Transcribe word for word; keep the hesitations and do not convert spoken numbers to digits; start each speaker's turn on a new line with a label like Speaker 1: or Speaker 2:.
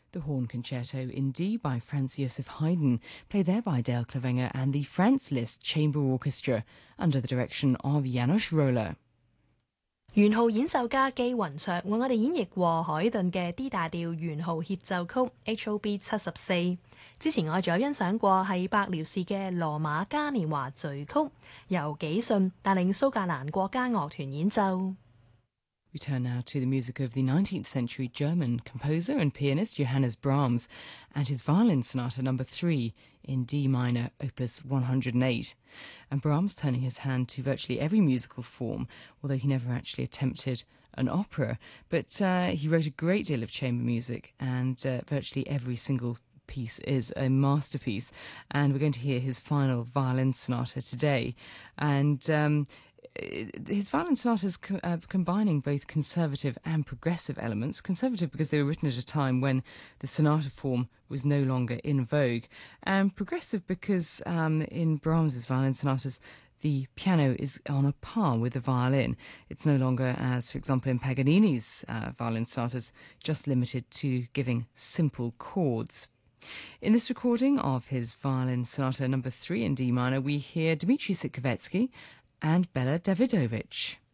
Speaker 1: The Horn Concerto in D by Franz Joseph Haydn, played there by Dale Clavenger and the Franz Liszt Chamber Orchestra under the direction of Janos Roller.
Speaker 2: 圓號演奏家基雲卓為我哋演繹過海頓嘅 D 大調圓號協奏曲 H O B 七十四。之前我仲有欣賞過係白遼士嘅羅馬嘉年華序曲，由紀信帶領蘇格蘭國家樂團演奏。
Speaker 1: We turn now to the music of the nineteenth century German composer and pianist Johannes Brahms and his Violin Sonata number three in D minor, opus one hundred eight. And Brahms turning his hand to virtually every musical form, although he never actually attempted an opera. But uh, he wrote a great deal of chamber music, and uh, virtually every single piece is a masterpiece. And we're going to hear his final Violin Sonata today. And um, his violin sonatas co- uh, combining both conservative and progressive elements. Conservative because they were written at a time when the sonata form was no longer in vogue, and progressive because um, in Brahms's violin sonatas the piano is on a par with the violin. It's no longer, as for example in Paganini's uh, violin sonatas, just limited to giving simple chords. In this recording of his Violin Sonata number three in D minor, we hear Dmitri Sitkovetsky and Bela Davidovich.